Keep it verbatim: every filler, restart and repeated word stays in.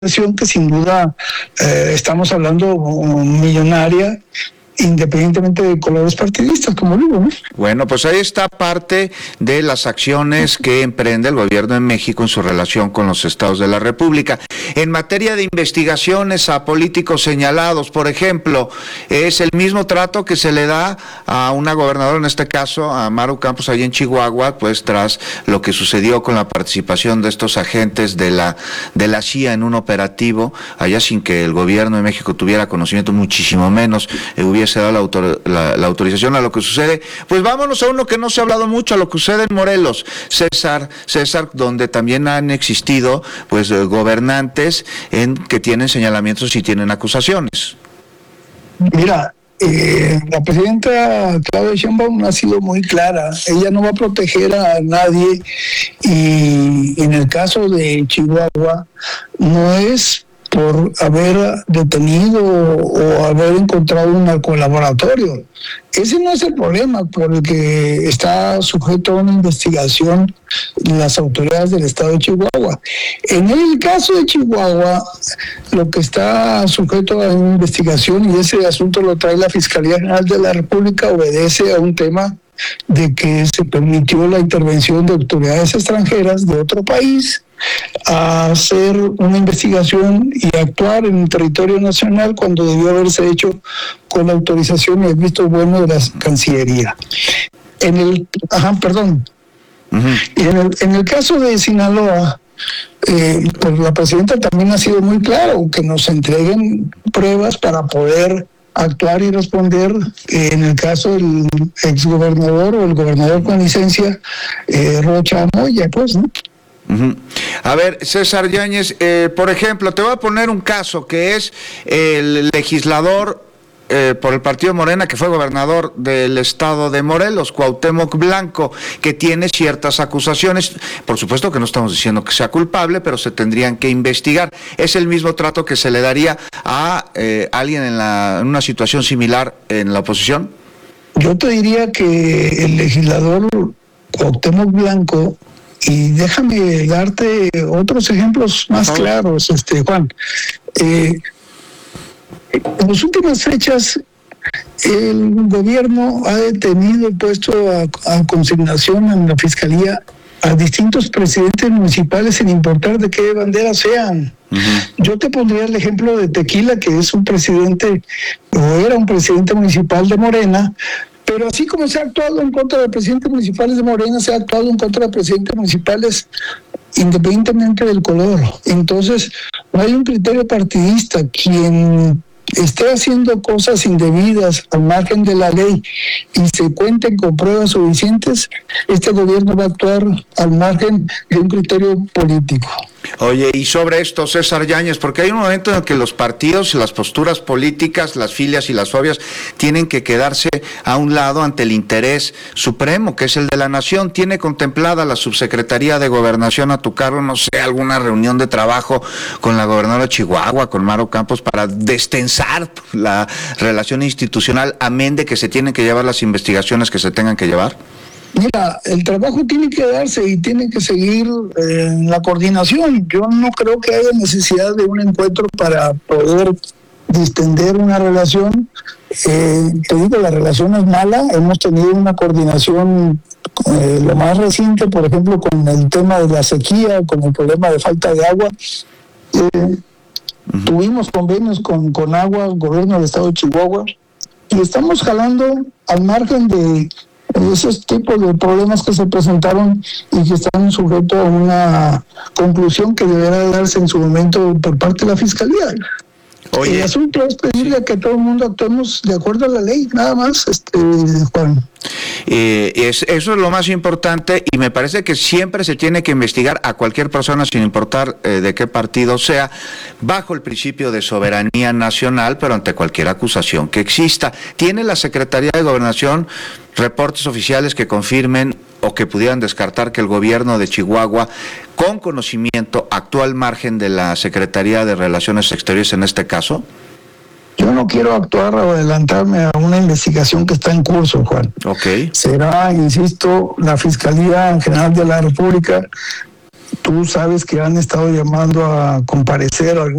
que sin duda eh, estamos hablando millonaria, independientemente de colores partidistas, como digo, ¿no? Bueno, pues ahí está parte de las acciones que emprende el gobierno de México en su relación con los estados de la República. En materia de investigaciones a políticos señalados, por ejemplo, es el mismo trato que se le da a una gobernadora, en este caso a Maru Campos, allá en Chihuahua, pues tras lo que sucedió con la participación de estos agentes de la de la C I A en un operativo, allá sin que el gobierno de México tuviera conocimiento, muchísimo menos eh, hubiese dado la, autor, la, la autorización a lo que sucede. Pues vámonos a uno que no se ha hablado mucho, a lo que sucede en Morelos, César, César, donde también han existido pues eh, gobernantes en que tienen señalamientos y tienen acusaciones. Mira, eh, la presidenta Claudia Sheinbaum ha sido muy clara. Ella no va a proteger a nadie, y en el caso de Chihuahua no es por haber detenido o haber encontrado un narcolaboratorio. Ese no es el problema por el que está sujeto a una investigación las autoridades del estado de Chihuahua. En el caso de Chihuahua, lo que está sujeto a una investigación, y ese asunto lo trae la Fiscalía General de la República, obedece a un tema de que se permitió la intervención de autoridades extranjeras de otro país a hacer una investigación y actuar en un territorio nacional cuando debió haberse hecho con la autorización y el visto bueno de la Cancillería. En el, ajá, perdón. Uh-huh. Y en el, en el caso de Sinaloa, eh, pues la presidenta también ha sido muy claro que nos entreguen pruebas para poder actuar y responder eh, en el caso del exgobernador o el gobernador con licencia, eh, Rocha Moya, pues, ¿no? Uh-huh. A ver, César Yáñez, eh, por ejemplo, te voy a poner un caso que es el legislador eh, por el partido Morena, que fue gobernador del estado de Morelos, Cuauhtémoc Blanco, que tiene ciertas acusaciones. Por supuesto que no estamos diciendo que sea culpable, pero se tendrían que investigar. ¿Es el mismo trato que se le daría a eh, alguien en, la, en una situación similar en la oposición? Yo te diría que el legislador Cuauhtémoc Blanco, y déjame darte otros ejemplos más claros, este Juan. Eh, en las últimas fechas, el gobierno ha detenido y puesto a, a consignación en la Fiscalía a distintos presidentes municipales sin importar de qué bandera sean. Uh-huh. Yo te pondría el ejemplo de Tequila, que es un presidente, o era un presidente municipal de Morena, pero así como se ha actuado en contra de presidentes municipales de Morena, se ha actuado en contra de presidentes municipales independientemente del color. Entonces, no hay un criterio partidista. Quien esté haciendo cosas indebidas al margen de la ley y se cuenten con pruebas suficientes, este gobierno va a actuar al margen de un criterio político. Oye, y sobre esto, César Yáñez, porque hay un momento en el que los partidos, las posturas políticas, las filias y las fobias tienen que quedarse a un lado ante el interés supremo, que es el de la nación. ¿Tiene contemplada la Subsecretaría de Gobernación a tu cargo, no sé, alguna reunión de trabajo con la gobernadora de Chihuahua, con Maru Campos, para destensar la relación institucional, amén de que se tienen que llevar las investigaciones que se tengan que llevar? Mira, el trabajo tiene que darse y tiene que seguir eh, en la coordinación. Yo no creo que haya necesidad de un encuentro para poder distender una relación. Eh, te digo, la relación es mala. Hemos tenido una coordinación, eh, lo más reciente, por ejemplo, con el tema de la sequía, con el problema de falta de agua. Eh, uh-huh. Tuvimos convenios con, con agua, el gobierno del estado de Chihuahua, y estamos jalando al margen de esos tipos de problemas que se presentaron y que están sujetos a una conclusión que deberá darse en su momento por parte de la Fiscalía. Oye. El asunto es pedirle que todo el mundo actuemos de acuerdo a la ley, nada más, este Juan. Eh, es, eso es lo más importante, y me parece que siempre se tiene que investigar a cualquier persona sin importar eh, de qué partido sea, bajo el principio de soberanía nacional, pero ante cualquier acusación que exista. ¿Tiene la Secretaría de Gobernación reportes oficiales que confirmen o que pudieran descartar que el gobierno de Chihuahua, con conocimiento, actuó al margen de la Secretaría de Relaciones Exteriores en este caso? Yo no quiero actuar o adelantarme a una investigación que está en curso, Juan. Okay. Será, insisto, la Fiscalía General de la República Tú sabes que han estado llamando a comparecer a